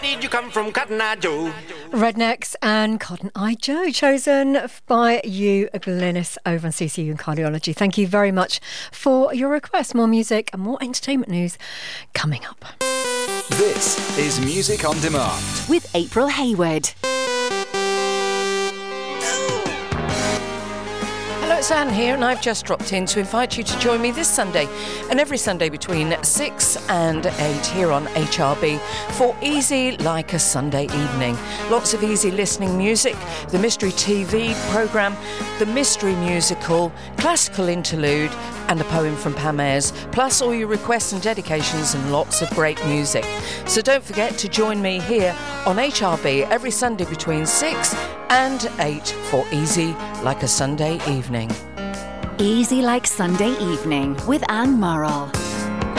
Did you come from Cotton Eye Joe? Rednecks and Cotton Eye Joe, chosen by you, Glynis, over on CCU and Cardiology. Thank you very much for your request. More music and more entertainment news coming up. This is Music on Demand with April Hayward. Hello, it's Anne here, and I've just dropped in to invite you to join me this Sunday and every Sunday between 6 and 8 here on HRB for Easy Like a Sunday Evening. Lots of easy listening music, the Mystery TV programme, the Mystery Musical, classical interlude, and a poem from Pam Ayres, plus all your requests and dedications and lots of great music. So don't forget to join me here on HRB every Sunday between 6 and 8 for Easy Like a Sunday Evening. Easy Like Sunday Evening with Anne Murrell.